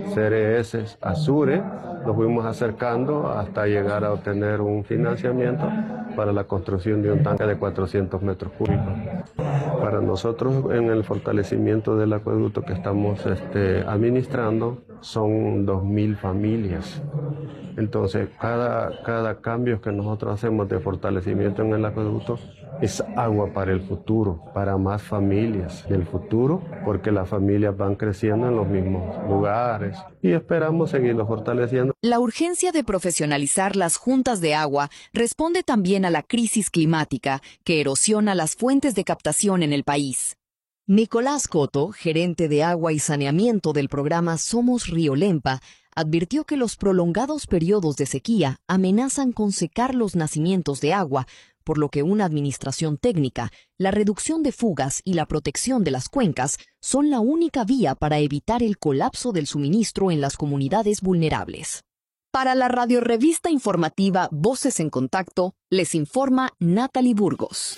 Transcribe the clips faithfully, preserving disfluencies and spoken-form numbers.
C R S, Azure, nos fuimos acercando hasta llegar a obtener un financiamiento para la construcción de un tanque de cuatrocientos metros cúbicos. Para nosotros, en el fortalecimiento del acueducto que estamos este, administrando, son dos mil familias. Entonces, cada, cada cambio que nosotros hacemos de fortalecimiento en el acueducto es agua para el futuro, para más familias del futuro, porque las familias van creciendo en los mismos lugares y esperamos seguirlo fortaleciendo. La urgencia de profesionalizar las juntas de agua responde también a la crisis climática que erosiona las fuentes de captación en el país. Nicolás Coto, gerente de agua y saneamiento del programa Somos Río Lempa, advirtió que los prolongados periodos de sequía amenazan con secar los nacimientos de agua, por lo que una administración técnica, la reducción de fugas y la protección de las cuencas son la única vía para evitar el colapso del suministro en las comunidades vulnerables. Para la radiorevista informativa Voces en Contacto, les informa Natalie Burgos.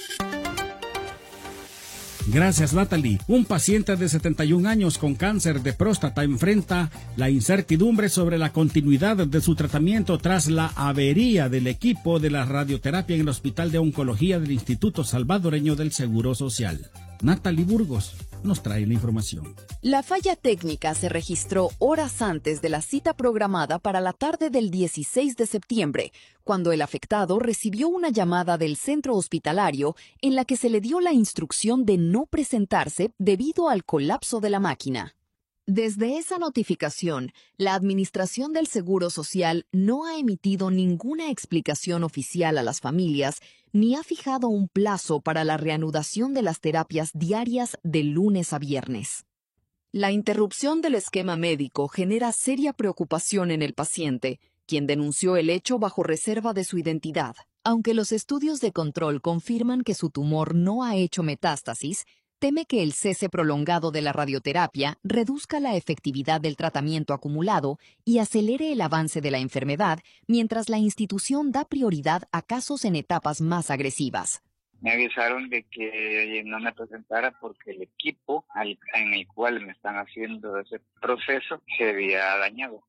Gracias, Natalie. Un paciente de setenta y un años con cáncer de próstata enfrenta la incertidumbre sobre la continuidad de su tratamiento tras la avería del equipo de la radioterapia en el Hospital de Oncología del Instituto Salvadoreño del Seguro Social. Natalie Burgos nos trae la información. La falla técnica se registró horas antes de la cita programada para la tarde del dieciséis de septiembre, cuando el afectado recibió una llamada del centro hospitalario en la que se le dio la instrucción de no presentarse debido al colapso de la máquina. Desde esa notificación, la Administración del Seguro Social no ha emitido ninguna explicación oficial a las familias ni ha fijado un plazo para la reanudación de las terapias diarias de lunes a viernes. La interrupción del esquema médico genera seria preocupación en el paciente, quien denunció el hecho bajo reserva de su identidad. Aunque los estudios de control confirman que su tumor no ha hecho metástasis, teme que el cese prolongado de la radioterapia reduzca la efectividad del tratamiento acumulado y acelere el avance de la enfermedad, mientras la institución da prioridad a casos en etapas más agresivas. Me avisaron de que no me presentara porque el equipo al, en el cual me están haciendo ese proceso se había dañado.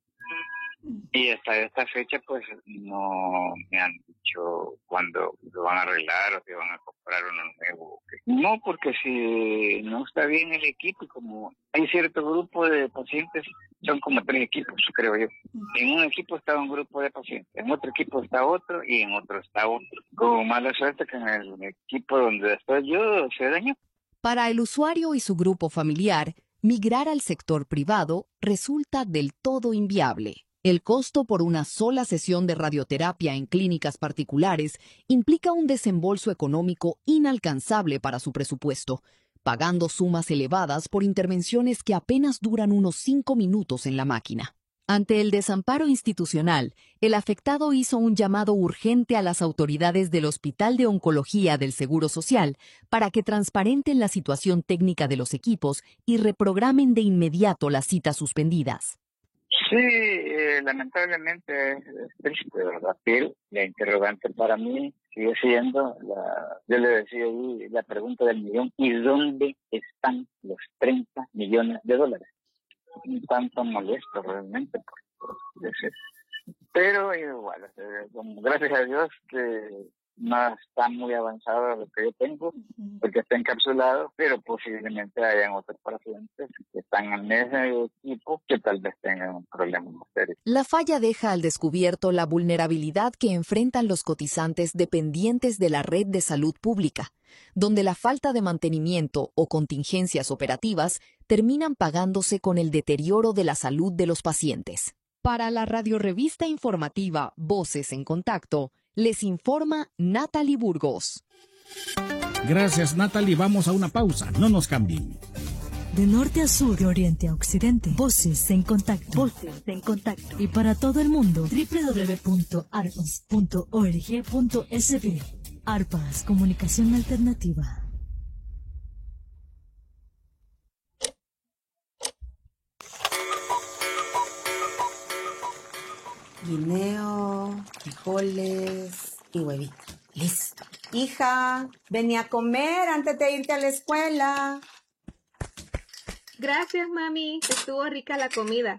Y hasta esta fecha pues no me han dicho cuándo lo van a arreglar o si van a comprar uno nuevo. No, porque si no está bien el equipo, como hay cierto grupo de pacientes, son como tres equipos, creo yo. En un equipo está un grupo de pacientes, en otro equipo está otro y en otro está otro. Con mala suerte que en el equipo donde estoy yo se dañó. Para el usuario y su grupo familiar, migrar al sector privado resulta del todo inviable. El costo por una sola sesión de radioterapia en clínicas particulares implica un desembolso económico inalcanzable para su presupuesto, pagando sumas elevadas por intervenciones que apenas duran unos cinco minutos en la máquina. Ante el desamparo institucional, el afectado hizo un llamado urgente a las autoridades del Hospital de Oncología del Seguro Social para que transparenten la situación técnica de los equipos y reprogramen de inmediato las citas suspendidas. Sí, eh, lamentablemente es triste, ¿verdad? Pero la interrogante para mí sigue siendo, la, yo le decía ahí, la pregunta del millón, ¿y dónde están los treinta millones de dólares? Un tanto molesto realmente, por, por decir. Pero igual, eh, gracias a Dios que no está muy avanzado lo que yo tengo, porque está encapsulado, pero posiblemente hayan otros pacientes que están en ese equipo que tal vez tengan un problema más serio. La falla deja al descubierto la vulnerabilidad que enfrentan los cotizantes dependientes de la red de salud pública, donde la falta de mantenimiento o contingencias operativas terminan pagándose con el deterioro de la salud de los pacientes. Para la radiorevista informativa Voces en Contacto, les informa Natalie Burgos. Gracias, Natalie. Vamos a una pausa. No nos cambien. De norte a sur, de oriente a occidente, Voces en Contacto. Voces en Contacto. Y para todo el mundo, doble u doble u doble u punto arpas punto org punto es be. Arpas, comunicación alternativa. Guineo, frijoles y huevito. Listo. Hija, vení a comer antes de irte a la escuela. Gracias, mami. Estuvo rica la comida.